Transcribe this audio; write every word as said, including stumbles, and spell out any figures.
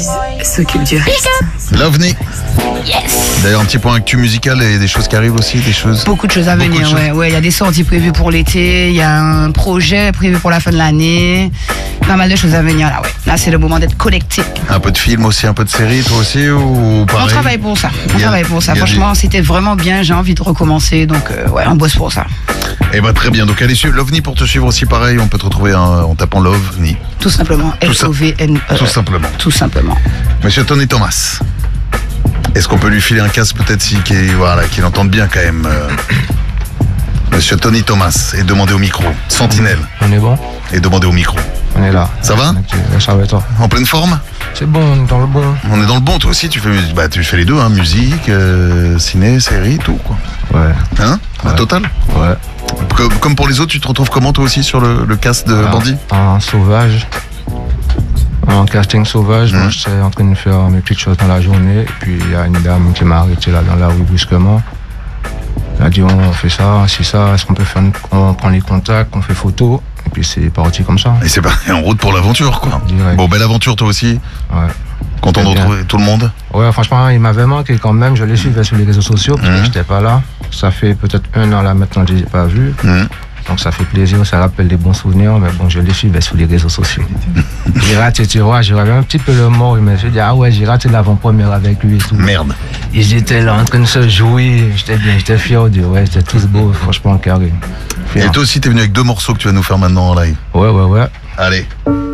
s'occupe du reste. L'OVNI. Yes. D'ailleurs, un petit point actu musical et des choses qui arrivent aussi, des choses. Beaucoup de choses à Beaucoup venir, de ouais. choses. Ouais, il y a des sorties prévues pour l'été, il y a un projet prévu pour la fin de l'année. Pas mal de choses à venir là, ouais. Là, c'est le moment d'être connecté. Un peu de film aussi, un peu de série, toi aussi, ou pareil? On travaille pour ça. On Il y a- travaille pour ça. il y a Franchement, c'était vraiment bien. J'ai envie de recommencer, donc euh, ouais, on bosse pour ça. Eh ben très bien. Donc allez suivre l'OVNI pour te suivre aussi. Pareil, on peut te retrouver hein, en tapant l'OVNI. Tout simplement. Tout ça- L O V N E. Tout simplement. Tout simplement. Monsieur Tony Thomas. Est-ce qu'on peut lui filer un casque peut-être si, qu'il voilà, qu'il entende bien quand même euh, Monsieur Tony Thomas et demandez au micro. Sentinelle. On est bon? Et demandez au micro. On est là. Ça va? Ok, ça va et toi? En pleine forme? C'est bon, on est dans le bon. On est dans le bon. Toi aussi, tu fais, bah, tu fais les deux, hein, musique, euh, ciné, série, tout quoi. Ouais. Hein? La Ouais. totale. Ouais. Comme, comme pour les autres, tu te retrouves comment toi aussi sur le, le cast de Alors, Bandit? Un sauvage. Un casting sauvage. Moi, Mhm. j'étais en train de faire mes petites choses dans la journée. Et puis, il y a une dame qui m'a arrêté là dans la rue brusquement. Elle a dit, on fait ça, c'est ça. Est-ce qu'on peut faire une... On prend les contacts, on fait photo. Et puis, c'est parti comme ça. Et c'est parti en route pour l'aventure quoi. Direct. Bon, belle aventure toi aussi. Ouais. Content de Très bien. retrouver tout le monde. Ouais, franchement, il m'avait manqué quand même. Je les suivais sur les réseaux sociaux parce Mhm. que j'étais pas là. Ça fait peut-être un an là maintenant que je les ai pas vus. Mhm. Donc ça fait plaisir, ça rappelle des bons souvenirs, mais bon, je les suivais sur les réseaux sociaux. J'ai raté, tu vois, j'avais un petit peu le mot, mais je me suis dit, ah ouais, j'ai raté l'avant-première avec lui et tout. Merde. Ils étaient là en train de se jouer, j'étais bien, j'étais fier de, ouais, c'était tous beaux, franchement, carré. Et Fier. toi aussi, t'es venu avec deux morceaux que tu vas nous faire maintenant en live. Ouais, ouais, ouais. Allez.